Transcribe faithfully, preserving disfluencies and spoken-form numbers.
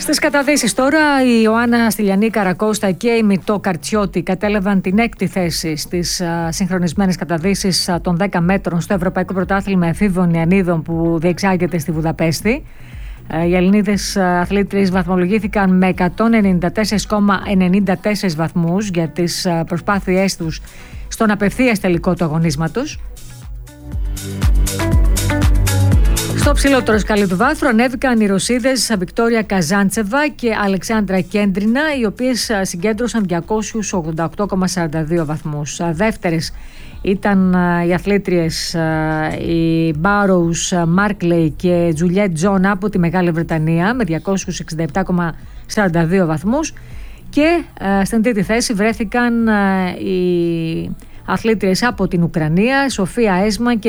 Στις καταδύσεις τώρα, η Ιωάννα Στυλιανή Καρακώστα και η Μητώ Καρτσιώτη κατέλαβαν την έκτη θέση στις συγχρονισμένες καταδύσεις των δέκα μέτρων στο Ευρωπαϊκό Πρωτάθλημα Εφήβων Ιαννίδων που διεξάγεται στη Βουδαπέστη. Οι Ελληνίδες αθλήτριες βαθμολογήθηκαν με εκατόν ενενήντα τέσσερα κόμμα ενενήντα τέσσερα βαθμούς για τις προσπάθειές τους στον απευθείας τελικό του αγωνίσματος. Στο ψηλότερο σκαλί του βάθρου ανέβηκαν οι Ρωσίδες Βικτόρια Καζάντσεβα και Αλεξάνδρα Κέντρινα, οι οποίες συγκέντρωσαν διακόσιους ογδόντα οκτώ κόμμα σαράντα δύο βαθμούς. Δεύτερες ήταν οι αθλήτριες οι Μπάροους Μάρκλεϊ και Τζουλιέτ Τζον από τη Μεγάλη Βρετανία με διακόσιους εξήντα επτά κόμμα σαράντα δύο βαθμούς και στην τρίτη θέση βρέθηκαν οι αθλήτριες από την Ουκρανία, Σοφία Έσμα και